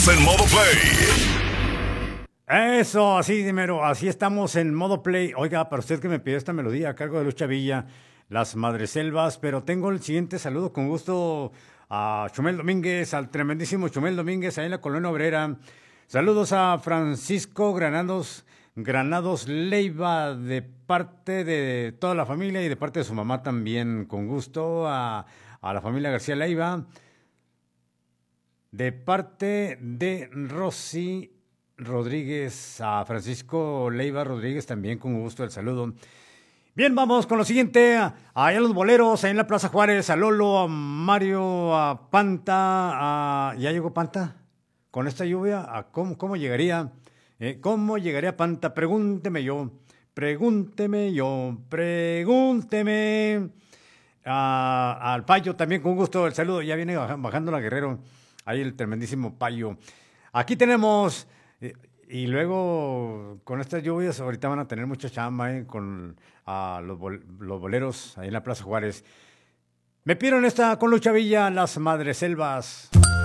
En modo play. Eso, así, dímelo, así estamos en modo play. Oiga, para usted que me pidió esta melodía a cargo de Lucha Villa, Las Madreselvas, pero tengo el siguiente saludo con gusto a Chumel Domínguez, al tremendísimo Chumel Domínguez, ahí en la Colonia Obrera. Saludos a Francisco Granados Leiva, de parte de toda la familia y de parte de su mamá también, con gusto a la familia García Leiva. De parte de Rosy Rodríguez, a Francisco Leiva Rodríguez también con gusto el saludo. Bien, vamos con lo siguiente. Allá los boleros, ahí en la Plaza Juárez, a Lolo, a Mario, a Panta. ¿Ya llegó Panta? Con esta lluvia, ¿cómo llegaría? ¿Cómo llegaría Panta? Pregúnteme. Al Payo también con gusto el saludo. Ya viene bajando la Guerrero. Ahí el tremendísimo Payo. Aquí tenemos, y luego con estas lluvias ahorita van a tener mucha chamba con los boleros ahí en la Plaza Juárez. Me pidieron esta con Lucha Villa, Las Madreselvas.